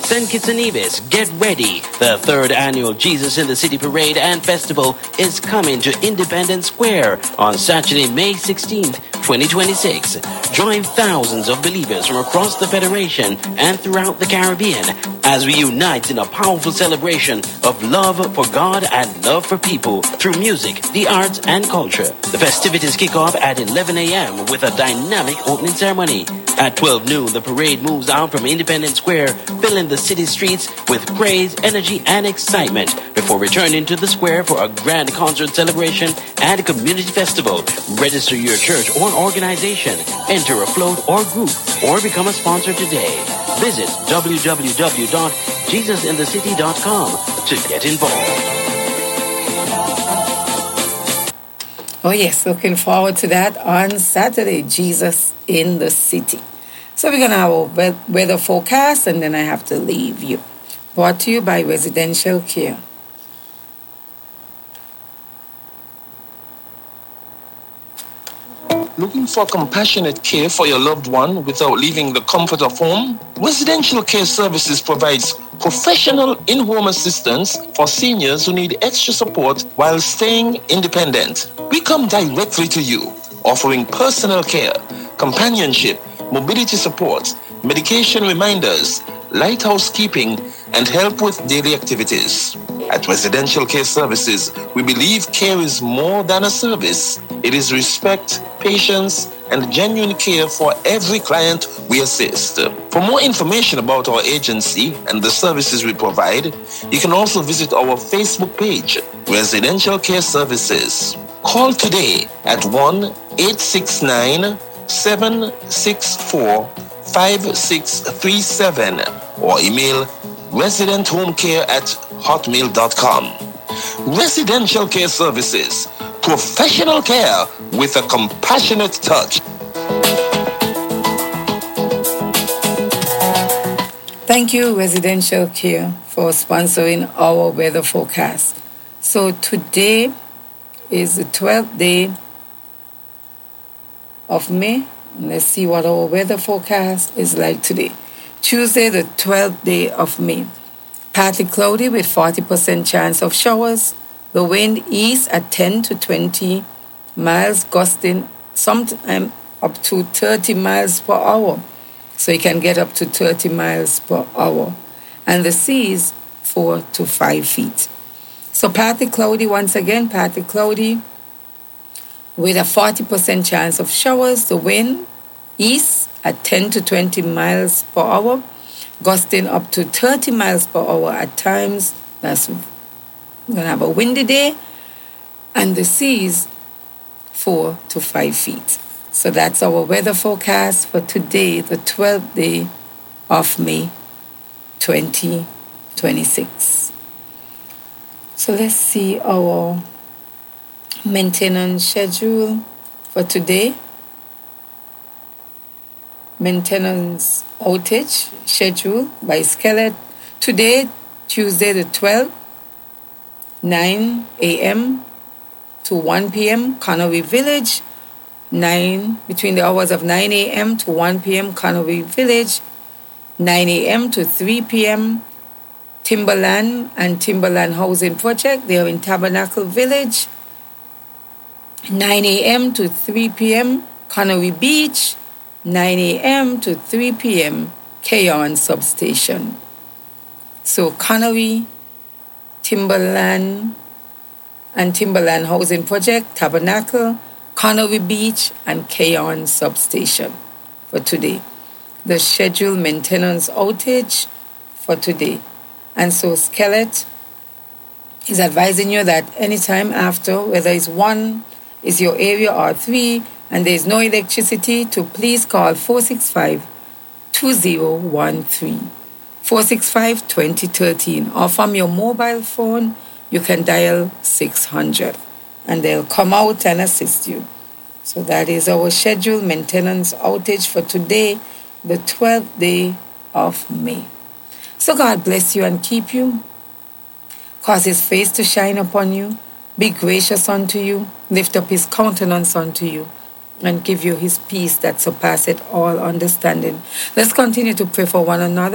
St. Kitts and Nevis, get ready. The third annual Jesus in the City Parade and Festival is coming to Independence Square on Saturday, May 16th, 2026. Join thousands of believers from across the Federation and throughout the Caribbean as we unite in a powerful celebration of love for God and love for people through music, the arts, and culture. The festivities kick off at 11 a.m. with a dynamic opening ceremony. At 12 noon, the parade moves out from Independence Square, filling the city streets with praise, energy, and excitement before returning to the square for a grand concert celebration and a community festival. Register your church or organization, enter a float or group, or become a sponsor today. Visit www.jesusinthecity.com to get involved. Oh yes, looking forward to that on Saturday, Jesus in the City. So we're going to have a weather forecast and then I have to leave you. Brought to you by Residential Care. Looking for compassionate care for your loved one without leaving the comfort of home? Residential Care Services provides professional in-home assistance for seniors who need extra support while staying independent. We come directly to you, offering personal care, companionship, mobility support, medication reminders, light housekeeping, and help with daily activities. At Residential Care Services, we believe care is more than a service. It is respect, patience, and genuine care for every client we assist. For more information about our agency and the services we provide, you can also visit our Facebook page, Residential Care Services. Call today at 1-869-764-5637 or email residenthomecare@hotmail.com. Residential Care Services, professional care with a compassionate touch. Thank you, Residential Care, for sponsoring our weather forecast. So today is the 12th day of May. Let's see what our weather forecast is like today. Tuesday, the 12th day of May. Partly cloudy with 40% chance of showers. The wind east at 10 to 20 miles, gusting sometime up to 30 miles per hour. So you can get up to 30 miles per hour. And the seas 4 to 5 feet. So partly cloudy once again, partly cloudy with a 40% chance of showers. The wind east at 10 to 20 miles per hour, gusting up to 30 miles per hour at times. That's we're going to have a windy day. And the seas 4 to 5 feet. So that's our weather forecast for today, the 12th day of May 2026. So let's see our maintenance schedule for today. Maintenance outage schedule by Skelet. Today, Tuesday the 12th, 9 a.m. to 1 p.m. Connery Village. Between the hours of 9 a.m. to 1 p.m. Connery Village. 9 a.m. to 3 p.m. Timberland and Timberland Housing Project. They are in Tabernacle Village. 9 a.m. to 3 p.m. Connery Beach. 9 a.m. to 3 p.m. Keon Substation. So Connery, Timberland, and Timberland Housing Project, Tabernacle, Connery Beach, and Keon Substation for today. The scheduled maintenance outage for today. And so Skelet is advising you that anytime after, whether it's 1 is your area or 3, and there is no electricity, to please call 465-2013, 465-2013, or from your mobile phone, you can dial 600, and they'll come out and assist you. So that is our scheduled maintenance outage for today, the 12th day of May. So God bless you and keep you, cause his face to shine upon you, be gracious unto you, lift up his countenance unto you, and give you his peace that surpasseth all understanding. Let's continue to pray for one another.